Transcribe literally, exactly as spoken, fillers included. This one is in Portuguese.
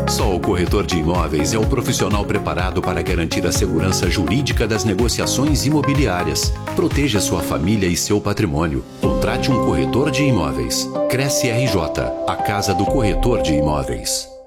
Só o corretor de imóveis é o profissional preparado para garantir a segurança jurídica das negociações imobiliárias. Proteja sua família e seu patrimônio. Contrate um corretor de imóveis. Cresce R J, a casa do corretor de imóveis.